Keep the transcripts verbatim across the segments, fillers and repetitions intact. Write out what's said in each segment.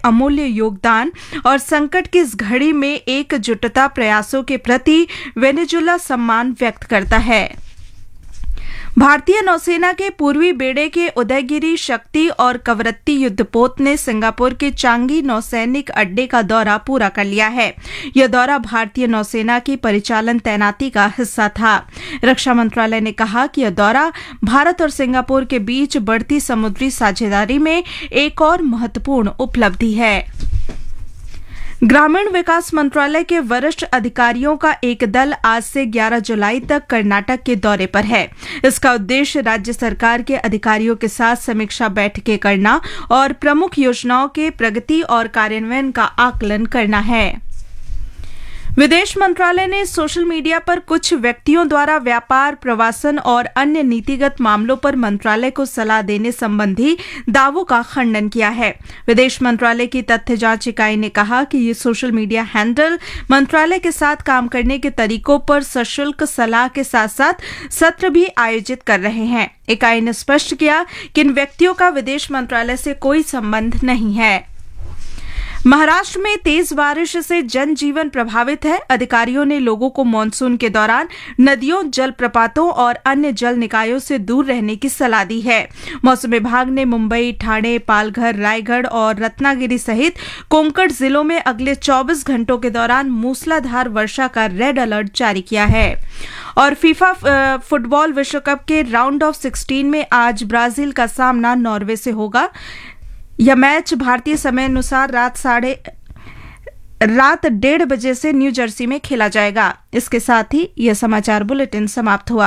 अमूल्य योगदान और संकट की इस घड़ी में एकजुटता प्रयासों के प्रति वेनेजुला सम्मान व्यक्त करता है। भारतीय नौसेना के पूर्वी बेड़े के उदयगिरी, शक्ति और कवरत्ती युद्धपोत ने सिंगापुर के चांगी नौसैनिक अड्डे का दौरा पूरा कर लिया है। यह दौरा भारतीय नौसेना की परिचालन तैनाती का हिस्सा था। रक्षा मंत्रालय ने कहा कि यह दौरा भारत और सिंगापुर के बीच बढ़ती समुद्री साझेदारी में एक और महत्वपूर्ण उपलब्धि है। ग्रामीण विकास मंत्रालय के वरिष्ठ अधिकारियों का एक दल आज से ग्यारह जुलाई तक कर्नाटक के दौरे पर है। इसका उद्देश्य राज्य सरकार के अधिकारियों के साथ समीक्षा बैठकें करना और प्रमुख योजनाओं के प्रगति और कार्यान्वयन का आकलन करना है। विदेश मंत्रालय ने सोशल मीडिया पर कुछ व्यक्तियों द्वारा व्यापार, प्रवासन और अन्य नीतिगत मामलों पर मंत्रालय को सलाह देने संबंधी दावों का खंडन किया है। विदेश मंत्रालय की तथ्य जांच इकाई ने कहा कि ये सोशल मीडिया हैंडल मंत्रालय के साथ काम करने के तरीकों पर सशुल्क सलाह के साथ साथ सत्र भी आयोजित कर रहे हैं। इकाई ने स्पष्ट किया कि इन व्यक्तियों का विदेश मंत्रालय से कोई संबंध नहीं है। महाराष्ट्र में तेज बारिश से जनजीवन प्रभावित है। अधिकारियों ने लोगों को मानसून के दौरान नदियों, जलप्रपातों और अन्य जल निकायों से दूर रहने की सलाह दी है। मौसम विभाग ने मुंबई, ठाणे, पालघर, रायगढ़ और रत्नागिरी सहित कोंकण जिलों में अगले चौबीस घंटों के दौरान मूसलाधार वर्षा का रेड अलर्ट जारी किया है। और फीफा फुटबॉल विश्व कप के राउंड ऑफ सिक्सटीन में आज ब्राजील का सामना नॉर्वे से होगा। यह मैच भारतीय समय अनुसार रात साढ़े रात डेढ़ बजे से न्यू जर्सी में खेला जाएगा। इसके साथ ही यह समाचार बुलेटिन समाप्त हुआ।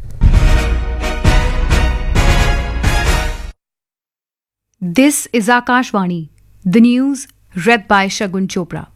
This is Akashvani, the news red bye Shagun Chopra.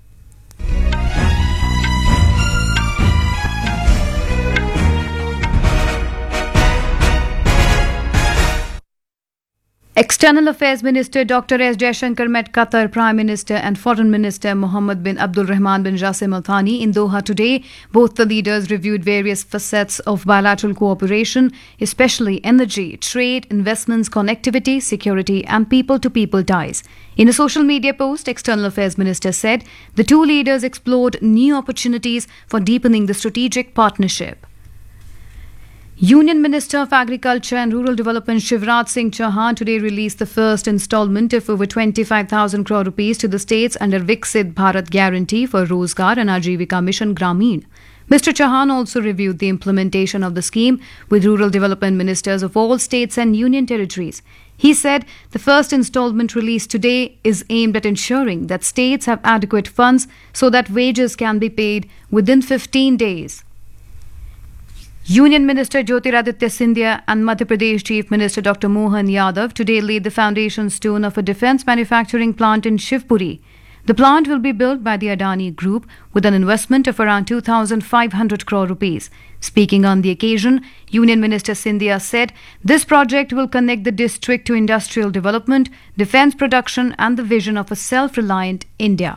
External Affairs Minister Doctor S. Jaishankar met Qatar Prime Minister and Foreign Minister Mohammed bin Abdul Rahman bin Jassim Al Thani in Doha today. Both the leaders reviewed various facets of bilateral cooperation, especially energy, trade, investments, connectivity, security, and people-to-people ties. In a social media post, External Affairs Minister said the two leaders explored new opportunities for deepening the strategic partnership. Union Minister of Agriculture and Rural Development Shivraj Singh Chauhan today released the first installment of over twenty-five thousand crore rupees to the states under Viksit Bharat Guarantee for Rozgar and Ajivika Mission Grameen. Mister Chauhan also reviewed the implementation of the scheme with rural development ministers of all states and union territories. He said the first installment released today is aimed at ensuring that states have adequate funds so that wages can be paid within fifteen days. Union Minister Jyotiraditya Scindia and Madhya Pradesh Chief Minister Doctor Mohan Yadav today laid the foundation stone of a defence manufacturing plant in Shivpuri. The plant will be built by the Adani Group with an investment of around two thousand five hundred crore rupees. Speaking on the occasion, Union Minister Scindia said this project will connect the district to industrial development, defence production and the vision of a self-reliant India.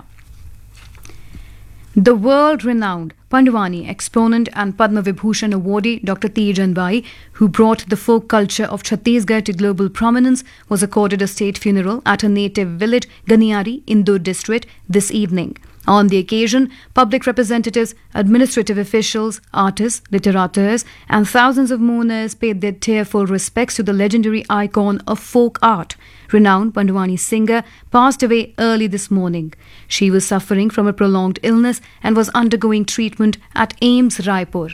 The world-renowned Pandwani exponent and Padma Vibhushan awardee Doctor Tejan Bai, who brought the folk culture of Chhattisgarh to global prominence, was accorded a state funeral at her native village Ganiari, Indur district this evening. On the occasion, public representatives, administrative officials, artists, literateurs and thousands of mourners paid their tearful respects to the legendary icon of folk art. Renowned Pandwani singer passed away early this morning. She was suffering from a prolonged illness and was undergoing treatment at AIIMS Raipur.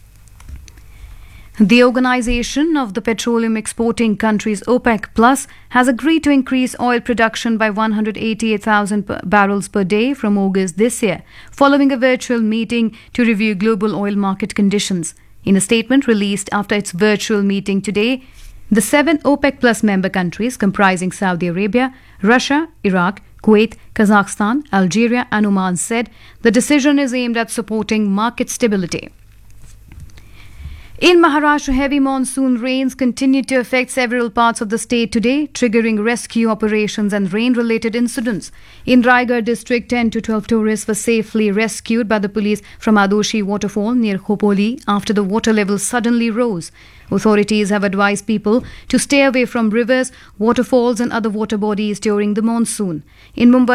The Organization of the Petroleum Exporting Countries OPEC Plus has agreed to increase oil production by one hundred eighty-eight thousand barrels per day from August this year, following a virtual meeting to review global oil market conditions. In a statement released after its virtual meeting today, the seven OPEC Plus member countries comprising Saudi Arabia, Russia, Iraq, Kuwait, Kazakhstan, Algeria and Oman said the decision is aimed at supporting market stability. In Maharashtra, heavy monsoon rains continued to affect several parts of the state today, triggering rescue operations and rain-related incidents. In Raigad district, ten to twelve tourists were safely rescued by the police from Adoshi waterfall near Khopoli after the water level suddenly rose. Authorities have advised people to stay away from rivers, waterfalls and other water bodies during the monsoon. In Mumbai,